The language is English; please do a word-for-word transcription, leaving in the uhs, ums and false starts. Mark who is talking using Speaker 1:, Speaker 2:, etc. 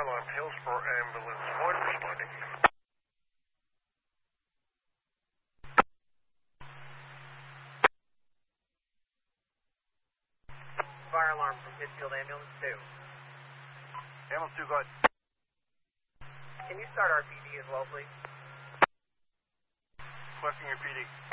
Speaker 1: alarm, Hillsborough Ambulance one responding.
Speaker 2: Fire alarm from Pittsfield Ambulance two.
Speaker 1: Ambulance two, go ahead.
Speaker 2: Can you start R P D as well, please?
Speaker 1: Requesting your P D.